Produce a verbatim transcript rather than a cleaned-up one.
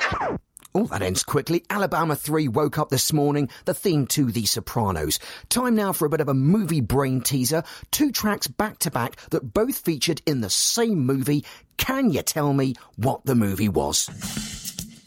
Oh, that ends quickly. Alabama three woke up this morning, the theme to The Sopranos. Time now for a bit of a movie brain teaser. Two tracks back to back that both featured in the same movie. Can you tell me what the movie was?